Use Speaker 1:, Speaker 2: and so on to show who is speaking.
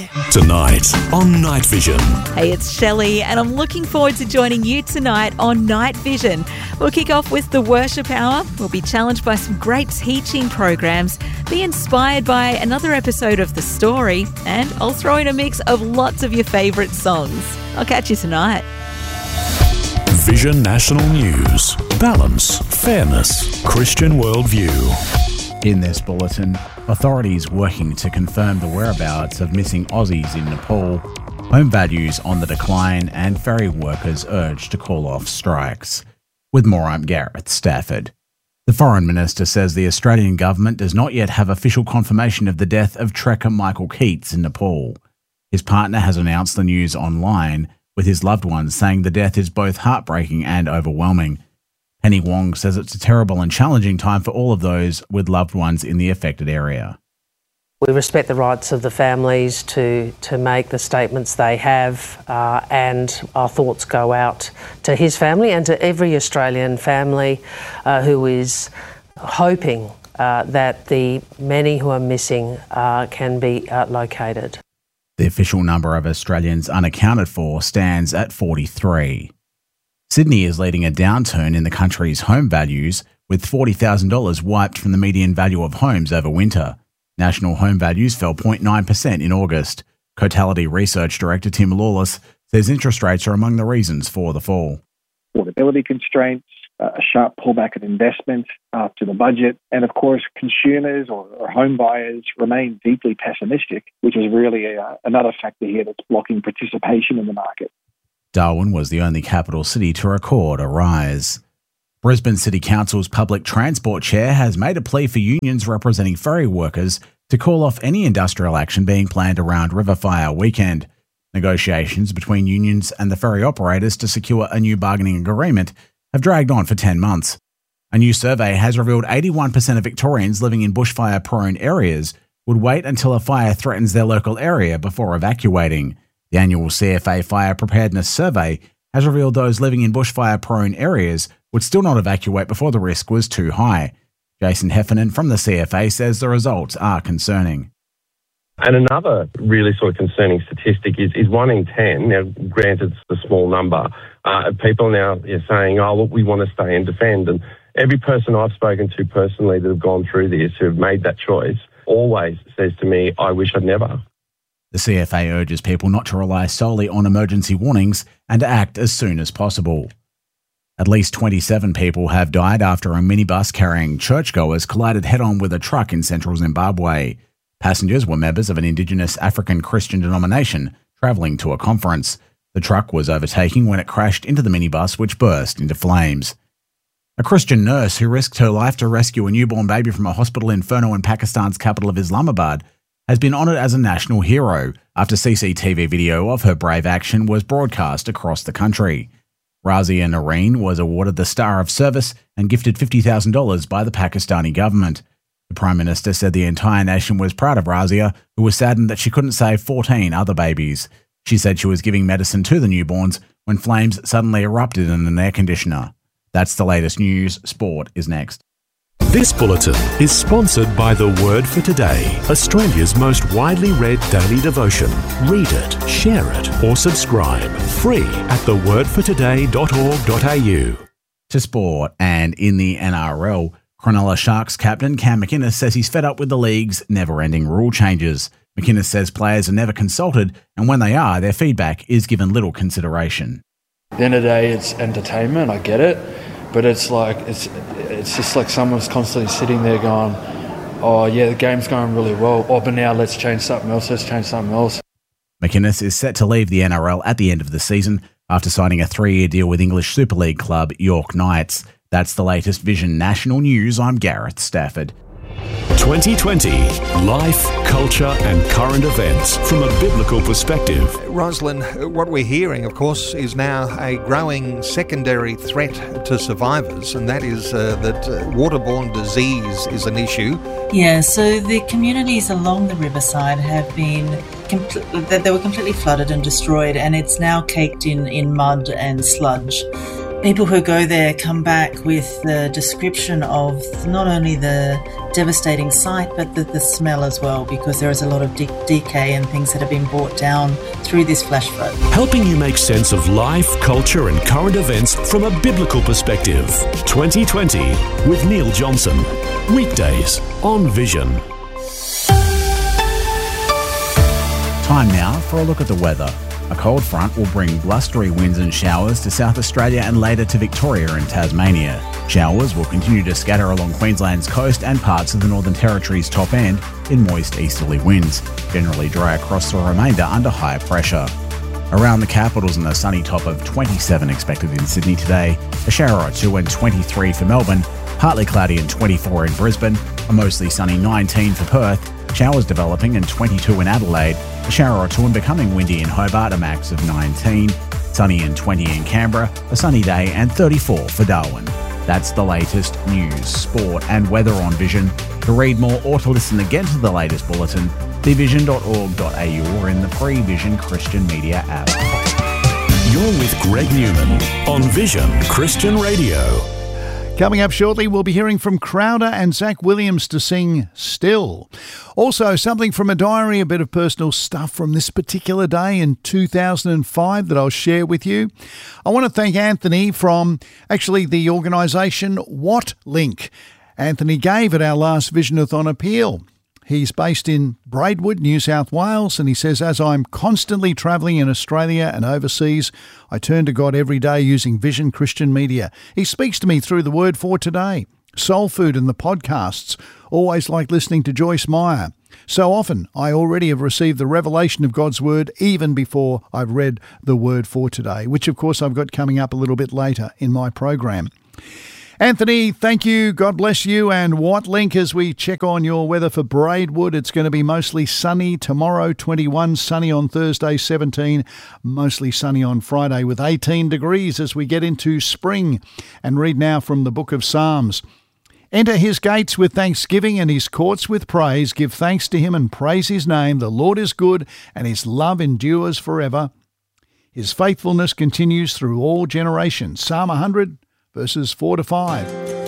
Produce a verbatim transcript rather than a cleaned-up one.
Speaker 1: Tonight on Night Vision.
Speaker 2: Hey, it's Shelley, and I'm looking forward to joining you tonight on Night Vision. We'll kick off with the worship hour. We'll be challenged by some great teaching programs, be inspired by another episode of The Story, and I'll throw in a mix of lots of your favourite songs. I'll catch you tonight.
Speaker 1: Vision National News. Balance, fairness, Christian worldview.
Speaker 3: In this bulletin, authorities working to confirm the whereabouts of missing Aussies in Nepal, home values on the decline, and ferry workers urged to call off strikes. With more, I'm Gareth Stafford. The Foreign Minister says the Australian government does not yet have official confirmation of the death of trekker Michael Keats in Nepal. His partner has announced the news online, with his loved ones saying the death is both heartbreaking and overwhelming. Penny Wong says it's a terrible and challenging time for all of those with loved ones in the affected area.
Speaker 4: We respect the rights of the families to, to make the statements they have, uh, and our thoughts go out to his family and to every Australian family uh, who is hoping uh, that the many who are missing uh, can be uh, located.
Speaker 3: The official number of Australians unaccounted for stands at forty-three. Sydney is leading a downturn in the country's home values, with forty thousand dollars wiped from the median value of homes over winter. National home values fell zero point nine percent in August. Cotality Research Director Tim Lawless says interest rates are among the reasons for the fall.
Speaker 5: Affordability constraints, uh, a sharp pullback in investment after the budget, and of course consumers or, or home buyers remain deeply pessimistic, which is really a, another factor here that's blocking participation in the market.
Speaker 3: Darwin was the only capital city to record a rise. Brisbane City Council's public transport chair has made a plea for unions representing ferry workers to call off any industrial action being planned around Riverfire weekend. Negotiations between unions and the ferry operators to secure a new bargaining agreement have dragged on for ten months. A new survey has revealed eighty-one percent of Victorians living in bushfire-prone areas would wait until a fire threatens their local area before evacuating. The annual C F A Fire Preparedness Survey has revealed those living in bushfire-prone areas would still not evacuate before the risk was too high. Jason Heffernan from the C F A says the results are concerning.
Speaker 6: And another really sort of concerning statistic is, is one in ten, now granted it's a small number, uh, of people now are saying, oh, look, we want to stay and defend. And every person I've spoken to personally that have gone through this, who have made that choice, always says to me, I wish I'd never.
Speaker 3: The C F A urges people not to rely solely on emergency warnings and to act as soon as possible. At least twenty-seven people have died after a minibus carrying churchgoers collided head-on with a truck in central Zimbabwe. Passengers were members of an indigenous African Christian denomination travelling to a conference. The truck was overtaking when it crashed into the minibus, which burst into flames. A Christian nurse who risked her life to rescue a newborn baby from a hospital inferno in Pakistan's capital of Islamabad has been honoured as a national hero after C C T V video of her brave action was broadcast across the country. Razia Noreen was awarded the Star of Service and gifted fifty thousand dollars by the Pakistani government. The Prime Minister said the entire nation was proud of Razia, who was saddened that she couldn't save fourteen other babies. She said she was giving medicine to the newborns when flames suddenly erupted in an air conditioner. That's the latest news. Sport is next.
Speaker 1: This bulletin is sponsored by The Word for Today, Australia's most widely read daily devotion. Read it, share it, or subscribe. Free at the word for today dot org dot a u.
Speaker 3: To sport, and in the N R L, Cronulla Sharks captain Cam McInnes says he's fed up with the league's never-ending rule changes. McInnes says players are never consulted, and when they are, their feedback is given little consideration.
Speaker 7: At the end of the day, it's entertainment, I get it, but it's like, it's it's just like someone's constantly sitting there going, oh yeah, the game's going really well, oh but now let's change something else, let's change something else.
Speaker 3: McInnes is set to leave the N R L at the end of the season after signing a three-year deal with English Super League club York Knights. That's the latest Vision National News. I'm Gareth Stafford.
Speaker 1: twenty twenty. Life, culture and current events from a biblical perspective.
Speaker 8: Rosalind, what we're hearing, of course, is now a growing secondary threat to survivors, and that is uh, that uh, waterborne disease is an issue.
Speaker 9: Yeah, so the communities along the riverside have been, compl- they were completely flooded and destroyed, and it's now caked in, in mud and sludge. People who go there come back with the description of not only the devastating sight, but the, the smell as well, because there is a lot of de- decay and things that have been brought down through this flash flood.
Speaker 1: Helping you make sense of life, culture and current events from a biblical perspective. twenty twenty with Neil Johnson. Weekdays on Vision.
Speaker 3: Time now for a look at the weather. A cold front will bring blustery winds and showers to South Australia and later to Victoria and Tasmania. Showers will continue to scatter along Queensland's coast and parts of the Northern Territory's top end in moist easterly winds, generally dry across the remainder under high pressure. Around the capitals and a sunny top of twenty-seven expected in Sydney today, a shower or two and twenty-three for Melbourne, partly cloudy and twenty-four in Brisbane, a mostly sunny nineteen for Perth, showers developing and twenty-two in Adelaide, a shower or two and becoming windy in Hobart, a max of nineteen, sunny and twenty in Canberra, a sunny day and thirty-four for Darwin. That's the latest news, sport and weather on Vision. To read more or to listen again to the latest bulletin, see vision dot org dot a u or in the free Vision Christian Media app.
Speaker 1: You're with Greg Newman on Vision Christian Radio.
Speaker 10: Coming up shortly, we'll be hearing from Crowder and Zach Williams to sing Still. Also, something from a diary, a bit of personal stuff from this particular day in two thousand five that I'll share with you. I want to thank Anthony from actually the organisation What Link. Anthony gave at our last Visionathon appeal. He's based in Braidwood, New South Wales, and he says, as I'm constantly travelling in Australia and overseas, I turn to God every day using Vision Christian Media. He speaks to me through the Word for Today, Soul Food and the podcasts. Always like listening to Joyce Meyer. So often, I already have received the revelation of God's Word even before I've read the Word for Today, which of course I've got coming up a little bit later in my program. Anthony, thank you. God bless you. And What Link as we check on your weather for Braidwood. It's going to be mostly sunny tomorrow, twenty-one, sunny on Thursday, seventeen, mostly sunny on Friday with eighteen degrees as we get into spring. And read now from the book of Psalms. Enter his gates with thanksgiving and his courts with praise. Give thanks to him and praise his name. The Lord is good and his love endures forever. His faithfulness continues through all generations. Psalm one hundred. Verses four to five.